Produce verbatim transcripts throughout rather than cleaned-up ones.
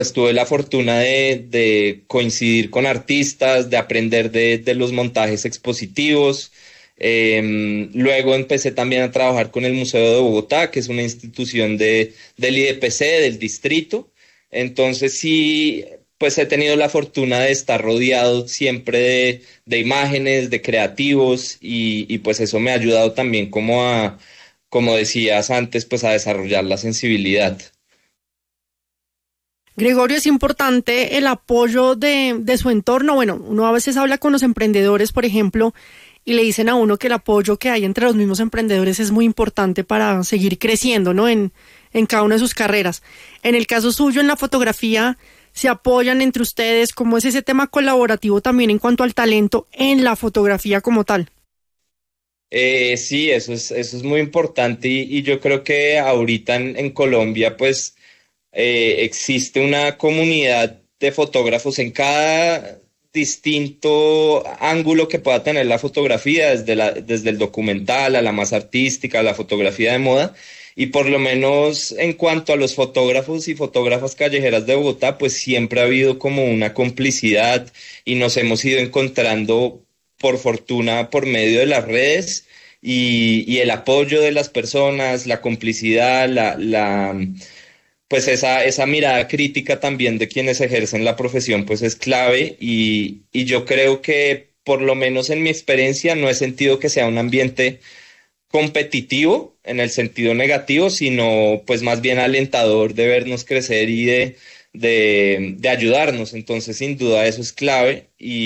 tuve la fortuna de, de coincidir con artistas, de aprender de, de los montajes expositivos. Eh, luego empecé también a trabajar con el Museo de Bogotá, que es una institución de, del I D P C, del distrito. Entonces sí, pues he tenido la fortuna de estar rodeado siempre de, de imágenes, de creativos, y, y pues eso me ha ayudado también como a, como decías antes, pues a desarrollar la sensibilidad. Gregorio, es importante el apoyo de, de su entorno. Bueno, uno a veces habla con los emprendedores, por ejemplo, y le dicen a uno que el apoyo que hay entre los mismos emprendedores es muy importante para seguir creciendo, ¿no? En, en cada una de sus carreras. En el caso suyo, en la fotografía, ¿se apoyan entre ustedes? ¿Cómo es ese tema colaborativo también en cuanto al talento en la fotografía como tal? Eh, sí, eso es, eso es muy importante y, y yo creo que ahorita en, en Colombia pues eh, existe una comunidad de fotógrafos en cada distinto ángulo que pueda tener la fotografía, desde la, desde el documental a la más artística, a la fotografía de moda. Y por lo menos en cuanto a los fotógrafos y fotógrafas callejeras de Bogotá, pues siempre ha habido como una complicidad y nos hemos ido encontrando, por fortuna, por medio de las redes y, y el apoyo de las personas, la complicidad, la, la pues esa, esa mirada crítica también de quienes ejercen la profesión, pues es clave, y, y yo creo que por lo menos en mi experiencia no he sentido que sea un ambiente competitivo en el sentido negativo, sino pues más bien alentador de vernos crecer y de, de, de ayudarnos. Entonces, sin duda, eso es clave.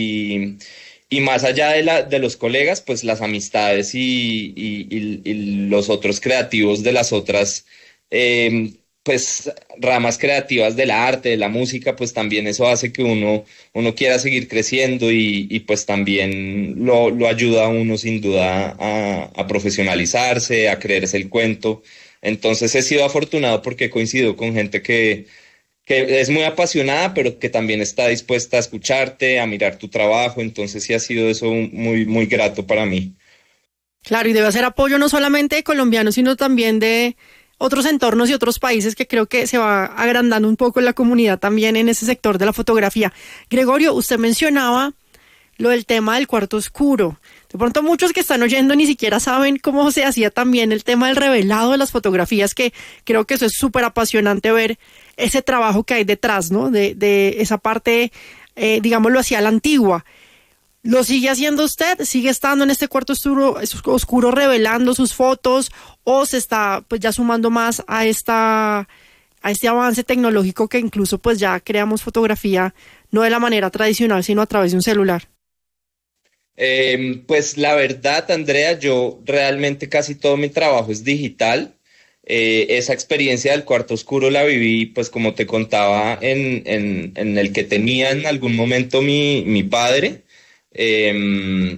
Y, y más allá de, la, de los colegas, pues las amistades y, y, y, y los otros creativos de las otras eh, pues ramas creativas del arte, de la música, pues también eso hace que uno, uno quiera seguir creciendo, y, y pues también lo, lo ayuda a uno sin duda a, a profesionalizarse, a creerse el cuento. Entonces he sido afortunado porque coincido con gente que, que es muy apasionada, pero que también está dispuesta a escucharte, a mirar tu trabajo. Entonces sí ha sido eso muy, muy grato para mí. Claro, y debe ser apoyo no solamente de colombianos, sino también de otros entornos y otros países, que creo que se va agrandando un poco la comunidad también en ese sector de la fotografía. Gregorio, usted mencionaba lo del tema del cuarto oscuro. De pronto muchos que están oyendo ni siquiera saben cómo se hacía también el tema del revelado de las fotografías, que creo que eso es súper apasionante, ver ese trabajo que hay detrás, ¿no? De, de esa parte, eh, digámoslo así, a la antigua. ¿Lo sigue haciendo usted? ¿Sigue estando en este cuarto oscuro, oscuro revelando sus fotos, o se está pues ya sumando más a esta a este avance tecnológico que incluso pues ya creamos fotografía no de la manera tradicional, sino a través de un celular? Eh, pues la verdad, Andrea, yo realmente casi todo mi trabajo es digital. Eh, esa experiencia del cuarto oscuro la viví, pues como te contaba, en, en, en el que tenía en algún momento mi, mi padre. Eh,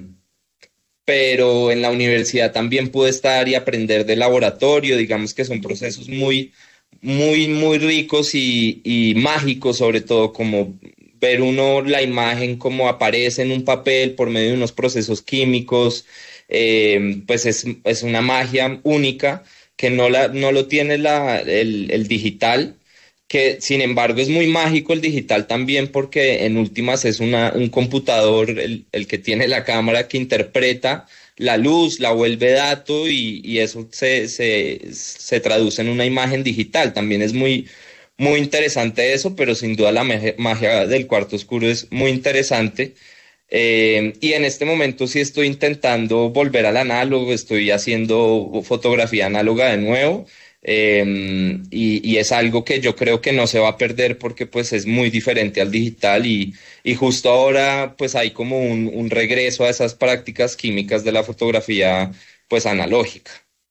pero en la universidad también pude estar y aprender de laboratorio. Digamos que son procesos muy, muy, muy ricos y, y mágicos, sobre todo como ver uno la imagen como aparece en un papel por medio de unos procesos químicos. Eh, pues es, es una magia única que no, la, no lo tiene la, el, el digital, que sin embargo es muy mágico el digital también, porque en últimas es una, un computador el, el que tiene la cámara que interpreta la luz, la vuelve dato, y, y eso se, se, se traduce en una imagen digital. También es muy, muy interesante eso, pero sin duda la magia, magia del cuarto oscuro es muy interesante. Eh, y en este momento sí estoy intentando volver al análogo, estoy haciendo fotografía análoga de nuevo. Eh, y, y es algo que yo creo que no se va a perder, porque pues es muy diferente al digital, y, y justo ahora pues hay como un, un regreso a esas prácticas químicas de la fotografía pues analógica.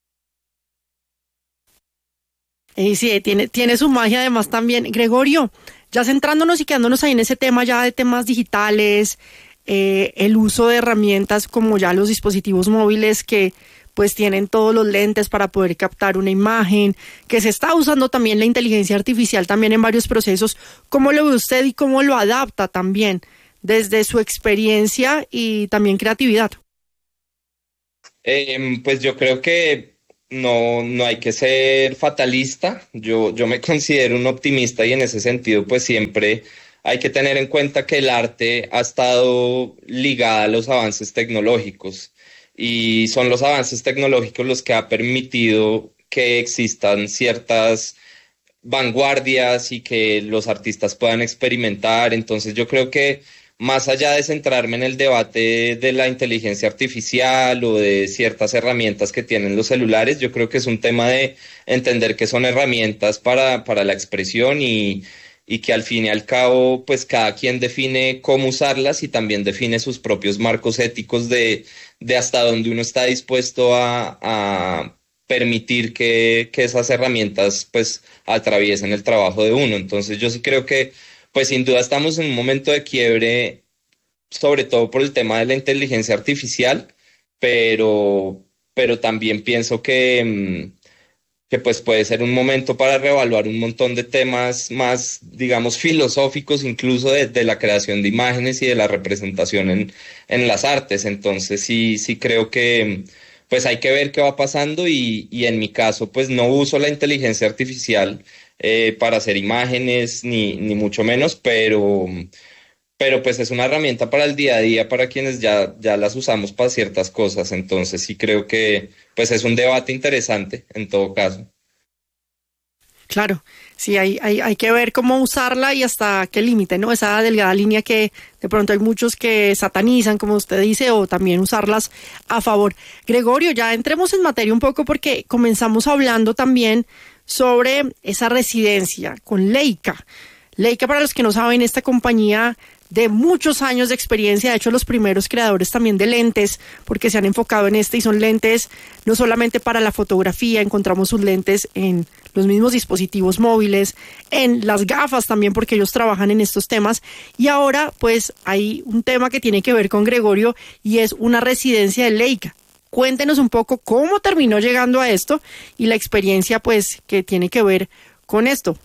Y sí, tiene, tiene su magia además también. Gregorio, ya centrándonos y quedándonos ahí en ese tema ya de temas digitales, eh, el uso de herramientas como ya los dispositivos móviles que pues tienen todos los lentes para poder captar una imagen, que se está usando también la inteligencia artificial también en varios procesos. ¿Cómo lo ve usted y cómo lo adapta también desde su experiencia y también creatividad? Eh, pues yo creo que no, no hay que ser fatalista. Yo, yo me considero un optimista y en ese sentido, pues siempre hay que tener en cuenta que el arte ha estado ligado a los avances tecnológicos y son los avances tecnológicos los que ha permitido que existan ciertas vanguardias y que los artistas puedan experimentar. Entonces yo creo que más allá de centrarme en el debate de la inteligencia artificial o de ciertas herramientas que tienen los celulares, yo creo que es un tema de entender que son herramientas para, para la expresión y, y que al fin y al cabo, pues cada quien define cómo usarlas y también define sus propios marcos éticos de, de hasta dónde uno está dispuesto a, a permitir que, que esas herramientas pues atraviesen el trabajo de uno. Entonces yo sí creo que pues sin duda estamos en un momento de quiebre, sobre todo por el tema de la inteligencia artificial, pero, pero también pienso que, mm, que pues puede ser un momento para reevaluar un montón de temas más, digamos, filosóficos, incluso de, de la creación de imágenes y de la representación en, en las artes. Entonces sí, sí creo que pues hay que ver qué va pasando y, y en mi caso pues no uso la inteligencia artificial eh, para hacer imágenes ni, ni mucho menos, pero, pero pues es una herramienta para el día a día, para quienes ya, ya las usamos para ciertas cosas. Entonces sí creo que pues es un debate interesante en todo caso. Claro, sí, hay, hay, hay que ver cómo usarla y hasta qué límite, ¿no? Esa delgada línea que de pronto hay muchos que satanizan, como usted dice, o también usarlas a favor. Gregorio, ya entremos en materia un poco porque comenzamos hablando también sobre esa residencia con Leica. Leica, para los que no saben, esta compañía de muchos años de experiencia, de hecho los primeros creadores también de lentes, porque se han enfocado en este y son lentes no solamente para la fotografía, encontramos sus lentes en los mismos dispositivos móviles, en las gafas también, porque ellos trabajan en estos temas. Y ahora pues hay un tema que tiene que ver con Gregorio y es una residencia de Leica. Cuéntenos un poco cómo terminó llegando a esto y la experiencia pues que tiene que ver con esto.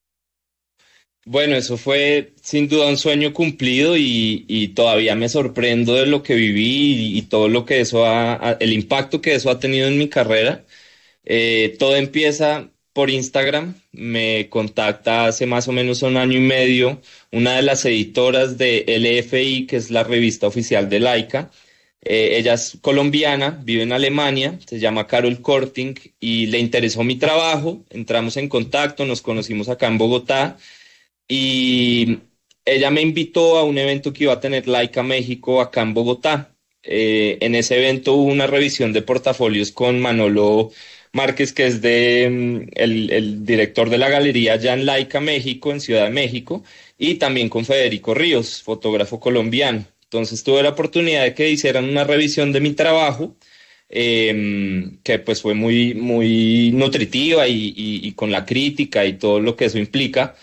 Bueno, eso fue sin duda un sueño cumplido y, y todavía me sorprendo de lo que viví y, y todo lo que eso ha, ha- el impacto que eso ha tenido en mi carrera. Eh, todo empieza por Instagram. Me contacta hace más o menos un año y medio una de las editoras de L F I, que es la revista oficial de Laika. Eh, ella es colombiana, vive en Alemania, se llama Carol Korting y le interesó mi trabajo. Entramos en contacto, nos conocimos acá en Bogotá y ella me invitó a un evento que iba a tener Laika México acá en Bogotá. Eh, en ese evento hubo una revisión de portafolios con Manolo Márquez, que es de, mm, el, el director de la galería allá en Laika México, en Ciudad de México, y también con Federico Ríos, fotógrafo colombiano. Entonces tuve la oportunidad de que hicieran una revisión de mi trabajo, eh, que pues fue muy, muy nutritiva y, y- y con la crítica y todo lo que eso implica.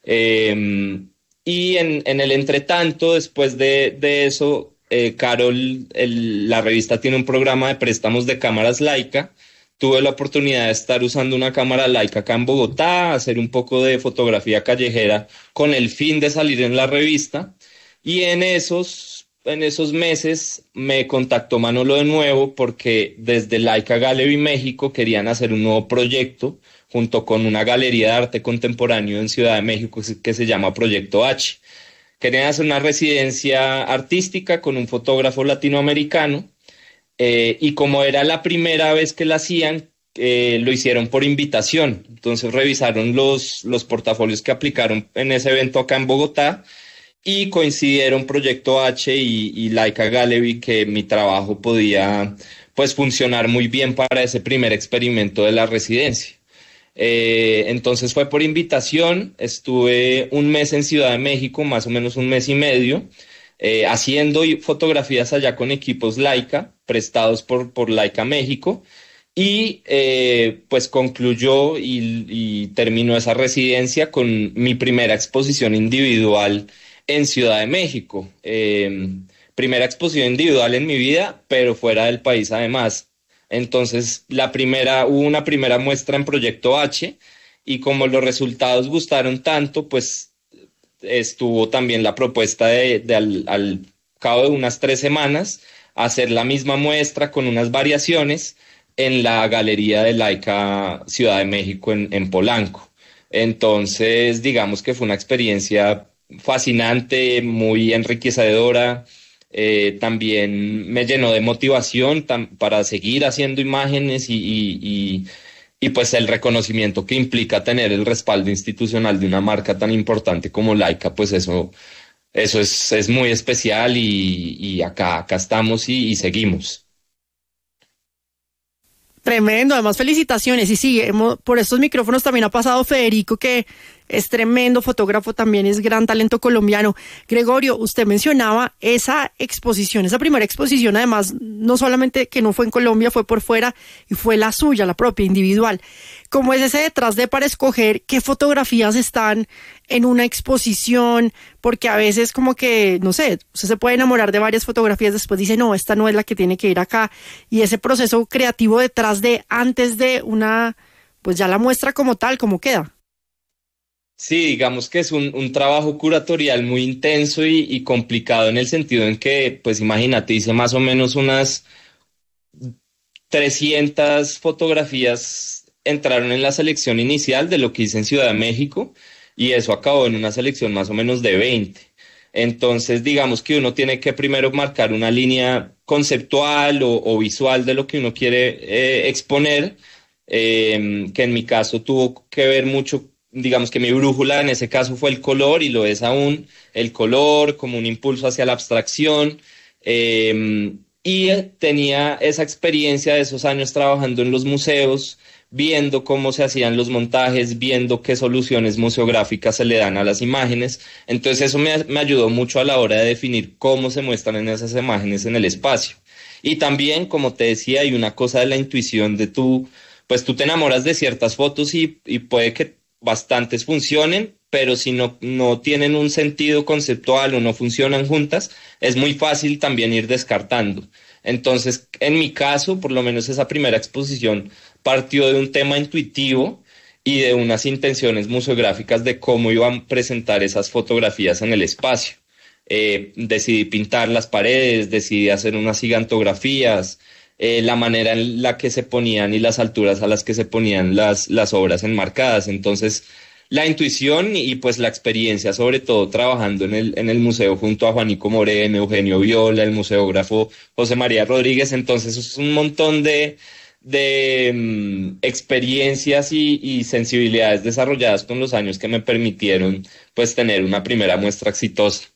Eh, y en, en el entretanto, después de, de eso, eh, Carol, el- la revista tiene un programa de préstamos de cámaras Leica. Tuve la oportunidad de estar usando una cámara Leica acá en Bogotá, hacer un poco de fotografía callejera con el fin de salir en la revista. Y en esos, en esos meses me contactó Manolo de nuevo porque desde Leica Gallery México querían hacer un nuevo proyecto junto con una galería de arte contemporáneo en Ciudad de México que se que se llama Proyecto H. Querían hacer una residencia artística con un fotógrafo latinoamericano eh, y como era la primera vez que la hacían, eh, lo hicieron por invitación. Entonces revisaron los, los portafolios que aplicaron en ese evento acá en Bogotá y coincidieron Proyecto H y, y Laika Gallery que mi trabajo podía pues funcionar muy bien para ese primer experimento de la residencia. Eh, entonces fue por invitación, estuve un mes en Ciudad de México, más o menos un mes y medio, eh, haciendo y- fotografías allá con equipos Leica, prestados por, por Leica México, y eh, pues concluyó y, y terminó esa residencia con mi primera exposición individual en Ciudad de México. Eh, primera exposición individual en mi vida, pero fuera del país además. Entonces, la primera, hubo una primera muestra en Proyecto H y como los resultados gustaron tanto, pues estuvo también la propuesta de, de al, al cabo de unas tres semanas hacer la misma muestra con unas variaciones, en la galería de Laika Ciudad de México en, en Polanco. Entonces, digamos que fue una experiencia fascinante, muy enriquecedora. Eh, también me llenó de motivación tam- para seguir haciendo imágenes y, y, y, y, pues el reconocimiento que implica tener el respaldo institucional de una marca tan importante como Laika, pues eso, eso es, es muy especial y, y acá, acá estamos y, y seguimos. Tremendo, además felicitaciones. Y sí, hemos, por estos micrófonos también ha pasado Federico, que es tremendo fotógrafo, también es gran talento colombiano. Gregorio, usted mencionaba esa exposición, esa primera exposición, además, no solamente que no fue en Colombia, fue por fuera y fue la suya, la propia, individual. ¿Cómo es ese detrás de para escoger qué fotografías están en una exposición? Porque a veces como que, no sé, usted se puede enamorar de varias fotografías, después dice, no, esta no es la que tiene que ir acá. Y ese proceso creativo detrás de, antes de una, pues ya la muestra como tal, ¿cómo queda? Sí, digamos que es un, un trabajo curatorial muy intenso y, y complicado en el sentido en que, pues imagínate, hice más o menos unas trescientas fotografías entraron en la selección inicial de lo que hice en Ciudad de México y eso acabó en una selección más o menos de veinte. Entonces, digamos que uno tiene que primero marcar una línea conceptual o, o visual de lo que uno quiere eh, exponer, eh, que en mi caso tuvo que ver mucho, digamos que mi brújula en ese caso fue el color y lo es aún, el color como un impulso hacia la abstracción. Eh, y tenía esa experiencia de esos años trabajando en los museos, viendo cómo se hacían los montajes, viendo qué soluciones museográficas se le dan a las imágenes. Entonces eso me, me ayudó mucho a la hora de definir cómo se muestran en esas imágenes en el espacio. Y también, como te decía, hay una cosa de la intuición de tú, pues tú te enamoras de ciertas fotos y, y puede que bastantes funcionen, pero si no, no tienen un sentido conceptual o no funcionan juntas, es muy fácil también ir descartando. Entonces, en mi caso, por lo menos esa primera exposición partió de un tema intuitivo y de unas intenciones museográficas de cómo iban a presentar esas fotografías en el espacio. Eh, decidí pintar las paredes, decidí hacer unas gigantografías, eh, la manera en la que se ponían y las alturas a las que se ponían las, las obras enmarcadas. Entonces, la intuición y pues la experiencia, sobre todo trabajando en el, en el museo junto a Juanico Moreno, Eugenio Viola, el museógrafo José María Rodríguez. Entonces, es un montón de, de um, experiencias y, y sensibilidades desarrolladas con los años que me permitieron pues tener una primera muestra exitosa.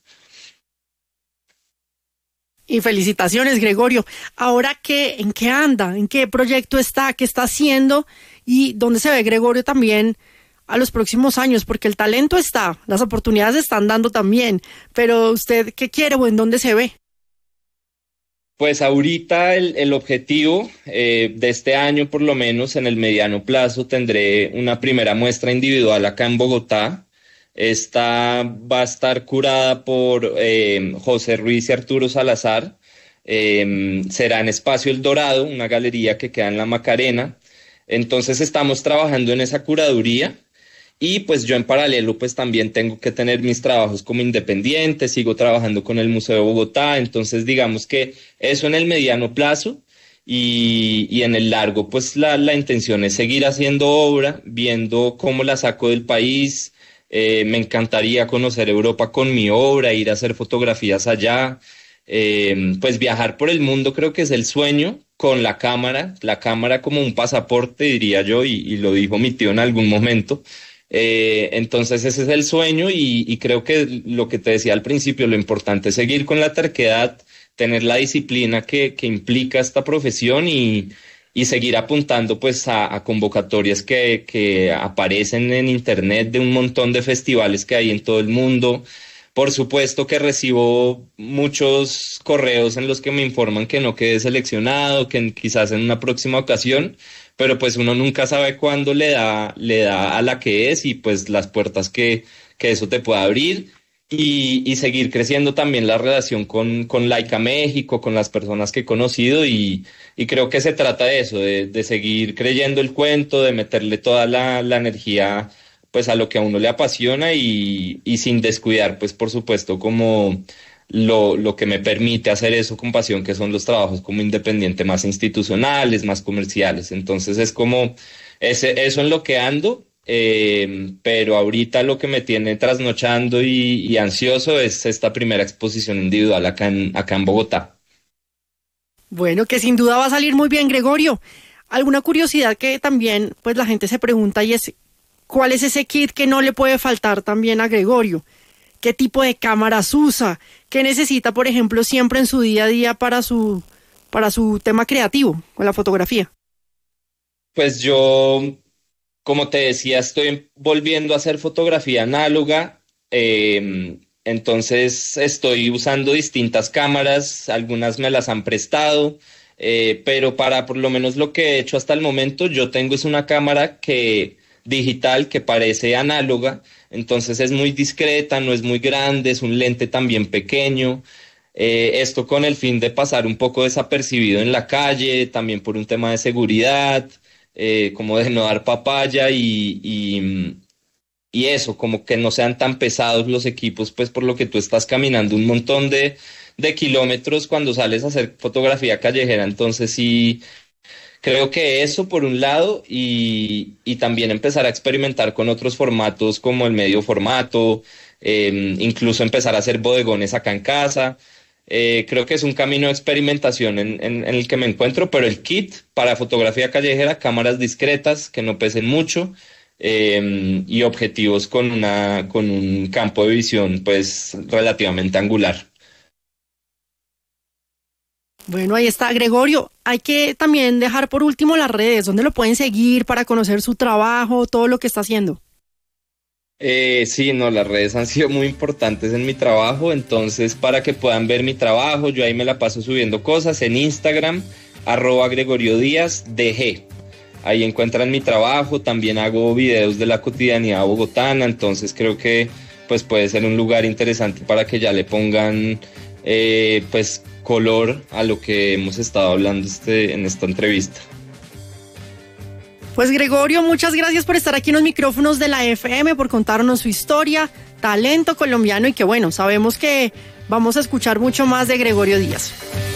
Y felicitaciones, Gregorio. Ahora, ¿qué, en qué anda? ¿En qué proyecto está? ¿Qué está haciendo? ¿Y dónde se ve Gregorio también a los próximos años? Porque el talento está, las oportunidades se están dando también. Pero usted, ¿qué quiere o en dónde se ve? Pues ahorita el, el objetivo eh, de este año, por lo menos en el mediano plazo, tendré una primera muestra individual acá en Bogotá. Esta va a estar curada por eh, José Ruiz y Arturo Salazar. Eh, será en Espacio El Dorado, una galería que queda en la Macarena. Entonces estamos trabajando en esa curaduría. Y pues yo en paralelo pues también tengo que tener mis trabajos como independiente, sigo trabajando con el Museo de Bogotá, entonces digamos que eso en el mediano plazo y, y en el largo pues la, la intención es seguir haciendo obra, viendo cómo la saco del país. Eh, me encantaría conocer Europa con mi obra, ir a hacer fotografías allá, eh, pues viajar por el mundo creo que es el sueño con la cámara, la cámara como un pasaporte diría yo y, y lo dijo mi tío en algún momento. Eh, entonces ese es el sueño y, y creo que lo que te decía al principio, lo importante es seguir con la terquedad, tener la disciplina que, que implica esta profesión y, y seguir apuntando pues a, a convocatorias que, que aparecen en internet de un montón de festivales que hay en todo el mundo. Por supuesto que recibo muchos correos en los que me informan que no quedé seleccionado, que en- quizás en una próxima ocasión, pero pues uno nunca sabe cuándo le da, le da a la que es y pues las puertas que, que eso te pueda abrir y, y seguir creciendo también la relación con, con Laika México, con las personas que he conocido y, y creo que se trata de eso, de, de seguir creyendo el cuento, de meterle toda la, la energía pues a lo que a uno le apasiona y, y sin descuidar pues por supuesto como lo, lo que me permite hacer eso con pasión, que son los trabajos como independiente más institucionales, más comerciales. Entonces es como ese, eso en lo que ando, eh, pero ahorita lo que me tiene trasnochando y, y ansioso es esta primera exposición individual acá en, acá en Bogotá. Bueno, que sin duda va a salir muy bien, Gregorio. Alguna curiosidad que también pues la gente se pregunta y es ¿cuál es ese kit que no le puede faltar también a Gregorio? ¿Qué tipo de cámaras usa? ¿Qué necesita, por ejemplo, siempre en su día a día para su, para su tema creativo con la fotografía? Pues yo, como te decía, estoy volviendo a hacer fotografía análoga, eh, entonces estoy usando distintas cámaras, algunas me las han prestado, eh, pero para por lo menos lo que he hecho hasta el momento, yo tengo es una cámara que digital que parece análoga, entonces es muy discreta, no es muy grande, es un lente también pequeño. Eh, esto con el fin de pasar un poco desapercibido en la calle, también por un tema de seguridad, eh, como de no dar papaya y, y, y eso, como que no sean tan pesados los equipos, pues por lo que tú estás caminando un montón de, de kilómetros cuando sales a hacer fotografía callejera, entonces sí. Creo que eso por un lado y, y también empezar a experimentar con otros formatos como el medio formato, eh, incluso empezar a hacer bodegones acá en casa. Eh, creo que es un camino de experimentación en, en, en el que me encuentro, pero el kit para fotografía callejera, cámaras discretas que no pesen mucho eh, y objetivos con, una, con un campo de visión pues relativamente angular. Bueno, ahí está, Gregorio. Hay que también dejar por último las redes, donde lo pueden seguir para conocer su trabajo, todo lo que está haciendo. Eh, sí, no, las redes han sido muy importantes en mi trabajo, entonces para que puedan ver mi trabajo, yo ahí me la paso subiendo cosas en Instagram, arroba Gregorio Díaz D G. Ahí encuentran mi trabajo, también hago videos de la cotidianidad bogotana, entonces creo que pues puede ser un lugar interesante para que ya le pongan eh, pues color a lo que hemos estado hablando este, en esta entrevista. Pues Gregorio, muchas gracias por estar aquí en los micrófonos de la F M, por contarnos su historia, talento colombiano y que bueno, sabemos que vamos a escuchar mucho más de Gregorio Díaz.